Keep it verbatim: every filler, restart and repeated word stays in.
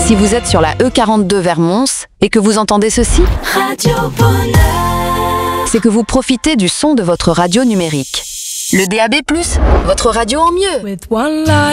Si vous êtes sur la E quarante-deux vers Mons et que vous entendez ceci, Radio Bonheur. C'est que vous profitez du son de votre radio numérique. Le D A B plus, votre radio en mieux.